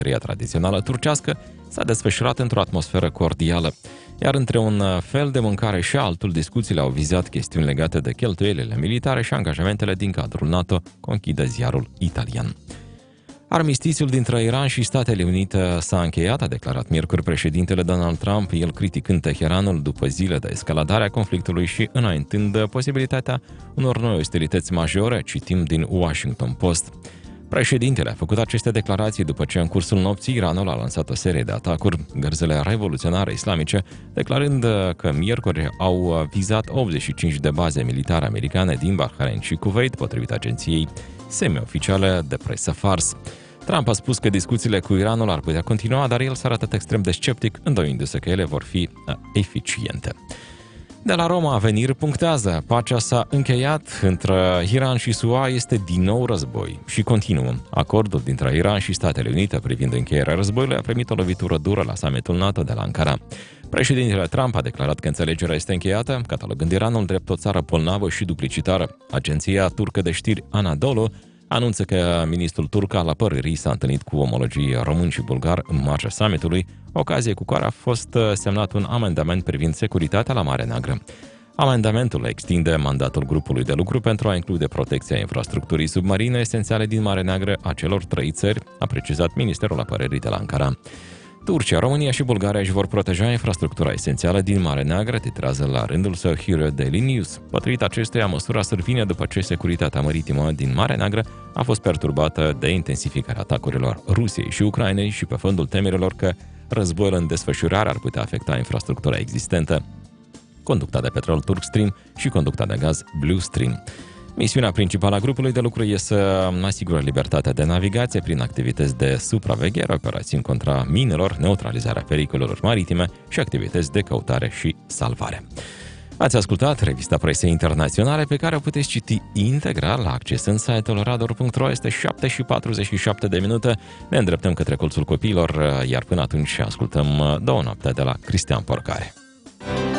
tradițională turcească s-a desfășurat într-o atmosferă cordială, iar între un fel de mâncare și altul, discuțiile au vizat chestiuni legate de cheltuielile militare și angajamentele din cadrul NATO, conchide ziarul italian. Armistițiul dintre Iran și Statele Unite s-a încheiat, a declarat miercuri președintele Donald Trump, el criticând Teheranul după zile de escaladare a conflictului și înaintând posibilitatea unor noi ostilități majore, citim din Washington Post. Președintele a făcut aceste declarații după ce în cursul nopții Iranul a lansat o serie de atacuri, gărzile revoluționare islamice, declarând că miercuri au vizat 85 de baze militare americane din Bahrain și Kuwait, potrivit agenției semi-oficiale de presă Fars. Trump a spus că discuțiile cu Iranul ar putea continua, dar el s-a arătat extrem de sceptic, îndoindu-se că ele vor fi eficiente. De la Roma, Avenir punctează: pacea s-a încheiat, între Iran și SUA este din nou război. Și continuă: acordul dintre Iran și Statele Unite privind încheierea războiului a primit o lovitură dură la summitul NATO de la Ankara. Președintele Trump a declarat că înțelegerea este încheiată, catalogând Iranul drept o țară bolnavă și duplicitară. Agenția turcă de știri Anadolu anunță că ministrul turc al apărării s-a întâlnit cu omologii român și bulgar în marja summitului, ocazie cu care a fost semnat un amendament privind securitatea la Marea Neagră. Amendamentul extinde mandatul grupului de lucru pentru a include protecția infrastructurii submarine esențiale din Marea Neagră a celor 3 țări, a precizat Ministerul Apărării de la Ankara. Turcia, România și Bulgaria își vor proteja infrastructura esențială din Marea Neagră, titrează la rândul său Hero Daily News. Potrivit acestuia, măsura survine după ce securitatea maritimă din Marea Neagră a fost perturbată de intensificarea atacurilor Rusiei și Ucrainei și pe fondul temerilor că războiul în desfășurare ar putea afecta infrastructura existentă, conducta de petrol Turk Stream și conducta de gaz Blue Stream. Misiunea principală a grupului de lucru este să asigure libertatea de navigație prin activități de supraveghere, operațiuni contra minelor, neutralizarea pericolelor maritime și activități de căutare și salvare. Ați ascultat revista presei internaționale, pe care o puteți citi integral la acces în site-ul radar.ro. Este 7:47 de minute. Ne îndreptăm către colțul copiilor, iar până atunci ascultăm Două noapte de la Cristian Porcare.